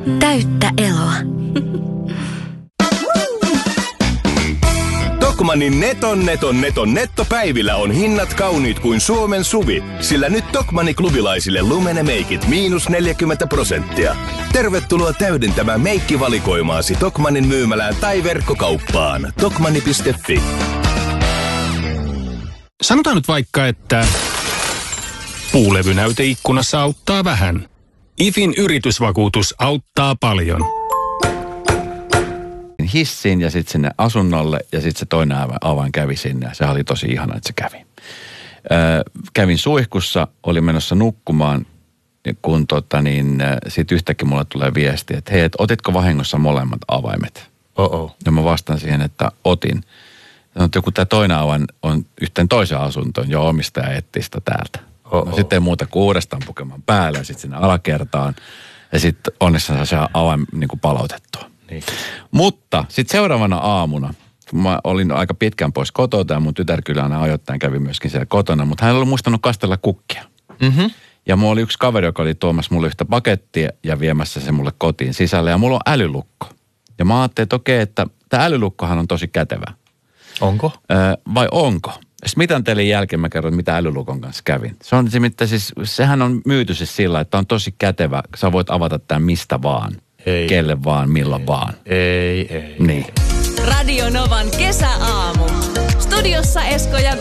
Täyttä eloa. Tokmannin nettopäivillä on hinnat kauniit kuin Suomen suvi, sillä nyt Tokmanni klubilaisille Lumene Makeit -40%. Tervetuloa täydentämään meikkivalikoimaasi Tokmannin myymälään tai verkkokauppaan. Tokmanni.fi. Sanotaan nyt vaikka, että puulevynäyte ikkunassa auttaa vähän. IFin yritysvakuutus auttaa paljon. Hissiin ja sitten sinne asunnolle ja sitten se toinen avain kävi sinne. Se oli tosi ihana, että se kävi. Kävin suihkussa, olin menossa nukkumaan, kun sitten yhtäkkiä mulle tulee viesti, että hei, otitko vahingossa molemmat avaimet? Ja mä vastaan siihen, että otin. Sanoin, että joku tämä toinen avain on yhteen toiseen asuntoon, jo omistaja etsii sitä täältä. No sitten ei muuta kuin uudestaan pukemaan päälle ja sitten sinne alakertaan. Ja sitten onneksi saa avain niin kuin palautettua. Niin. Mutta sitten seuraavana aamuna, mä olin aika pitkään pois kotota ja mun tytär kyllä aina ajoittain kävi myöskin siellä kotona, mutta hän oli muistanut kastella kukkia. Mm-hmm. Ja mulla oli yksi kaveri, joka oli tuomassa mulle yhtä pakettia ja viemässä se mulle kotiin sisälle ja mulla on älylukko. Ja mä ajattelin, että okei, että tämä älylukkohan on tosi kätevä. Onko? Vai onko? Sitten mitä teille jälkeen mä kerron, mitä älylukon kanssa kävin. Se on siis, sehän on myyty siis sillä, että on tosi kätevä. Sä voit avata tämän mistä vaan. Ei. Kelle vaan, milloin vaan. Ei. Niin. Radio Novan kesäaamu. Studiossa Esko ja